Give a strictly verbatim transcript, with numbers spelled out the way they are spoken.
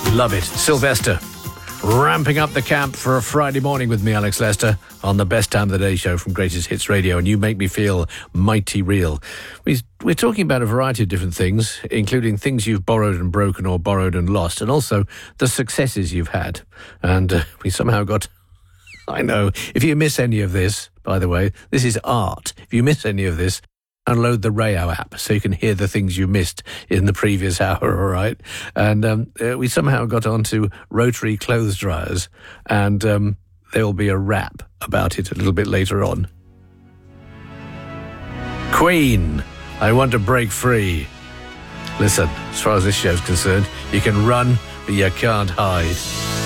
Love it. Sylvester, ramping up the camp for a Friday morning with me, Alex Lester, on the Best Time of the Day show from Greatest Hits Radio, and you make me feel mighty real. We're talking about a variety of different things, including things you've borrowed and broken or borrowed and lost, and also the successes you've had. And uh, we somehow got... I know, if you miss any of this, by the way, this is art. If you miss any of this, download the Rayo app so you can hear the things you missed in the previous hour, all right? And um, uh, we somehow got onto rotary clothes dryers, and um, there will be a rap about it a little bit later on. Queen, I want to break free. Listen, as far as this show's concerned, you can run, but you can't hide.